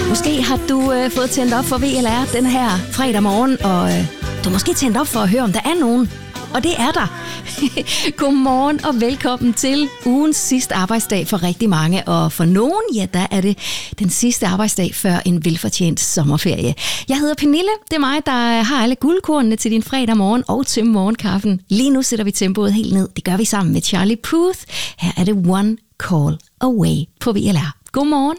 Måske har du fået tændt op for VLR den her fredag morgen, og du har måske tændt op for at høre, om der er nogen. Og det er der. Godmorgen og velkommen til ugens sidste arbejdsdag for rigtig mange. Og for nogen, ja, der er det den sidste arbejdsdag før en velfortjent sommerferie. Jeg hedder Pernille. Det er mig, der har alle guldkornene til din fredag morgen og til morgenkaffen. Lige nu sætter vi tempoet helt ned. Det gør vi sammen med Charlie Puth. Her er det One Call Away på VLR. Godmorgen.